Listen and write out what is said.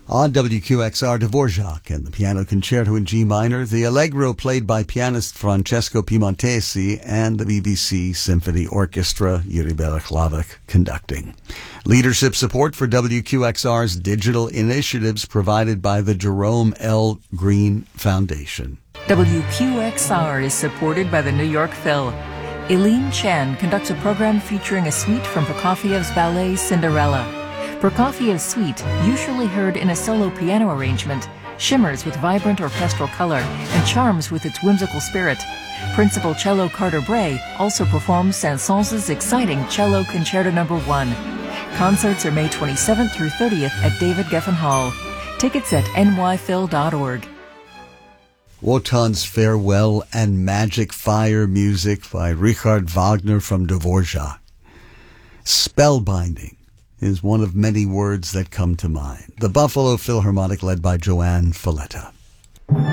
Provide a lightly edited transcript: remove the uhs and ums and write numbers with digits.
On WQXR, Dvorak and the Piano Concerto in G minor, the Allegro played by pianist Francesco Piemontesi and the BBC Symphony Orchestra, Yuri Berekhlavik conducting. Leadership support for WQXR's digital initiatives provided by the Jerome L. Green Foundation. WQXR is supported by the New York Phil. Eileen Chen conducts a program featuring a suite from Prokofiev's ballet Cinderella. Prokofiev's suite, usually heard in a solo piano arrangement, shimmers with vibrant orchestral color and charms with its whimsical spirit. Principal cello Carter Bray also performs Saint-Saëns' exciting Cello Concerto No. 1. Concerts are May 27th through 30th at David Geffen Hall. Tickets at nyphil.org. Wotan's Farewell and Magic Fire music by Richard Wagner from Dvorak. Spellbinding is one of many words that come to mind. The Buffalo Philharmonic led by Joanne Falletta.